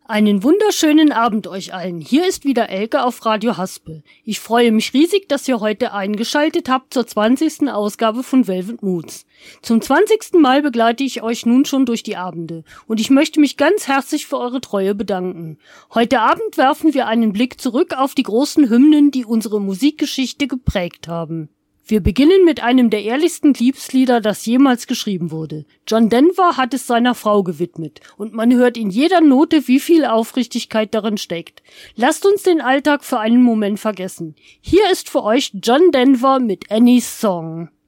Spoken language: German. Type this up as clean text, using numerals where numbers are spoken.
Einen wunderschönen Abend euch allen. Hier ist wieder Elke auf Radio Haspel. Ich freue mich riesig, dass ihr heute eingeschaltet habt zur 20. Ausgabe von Velvet Moods. Zum 20. Mal begleite ich euch nun schon durch die Abende und ich möchte mich ganz herzlich für eure Treue bedanken. Heute Abend werfen wir einen Blick zurück auf die großen Hymnen, die unsere Musikgeschichte geprägt haben. Wir beginnen mit einem der ehrlichsten Liebeslieder, das jemals geschrieben wurde. John Denver hat es seiner Frau gewidmet und man hört in jeder Note, wie viel Aufrichtigkeit darin steckt. Lasst uns den Alltag für einen Moment vergessen. Hier ist für euch John Denver mit Annie's Song.